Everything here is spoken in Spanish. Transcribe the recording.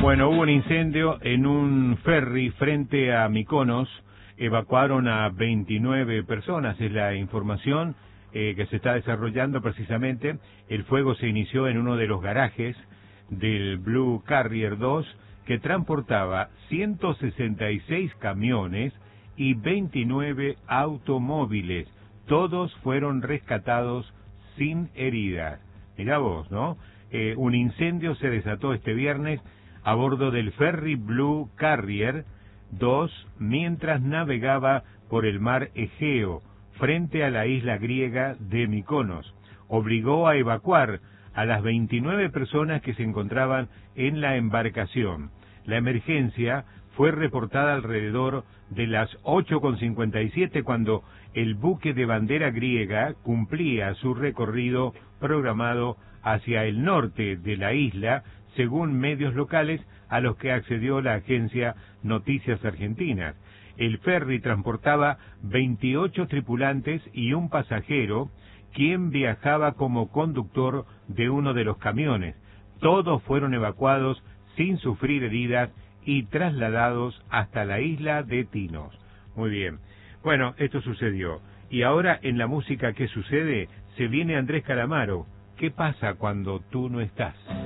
Bueno, hubo un incendio en un ferry frente a Mykonos. Evacuaron a 29 personas, es la información que se está desarrollando precisamente. El fuego se inició en uno de los garajes del Blue Carrier 2, que transportaba 166 camiones y 29 automóviles. Todos fueron rescatados sin heridas. Mirá vos, ¿no? Un incendio se desató este viernes a bordo del ferry Blue Carrier 2 mientras navegaba por el mar Egeo frente a la isla griega de Mykonos. Obligó a evacuar a las 29 personas que se encontraban en la embarcación. La emergencia fue reportada alrededor de las 8:57 cuando el buque de bandera griega cumplía su recorrido programado hacia el norte de la isla, según medios locales a los que accedió la agencia Noticias Argentinas. El ferry transportaba 28 tripulantes y un pasajero, quien viajaba como conductor de uno de los camiones. Todos fueron evacuados sin sufrir heridas y trasladados hasta la isla de Tinos. Muy bien. Bueno, esto sucedió. Y ahora en la música, ¿qué sucede? Se viene Andrés Calamaro. ¿Qué pasa cuando tú no estás?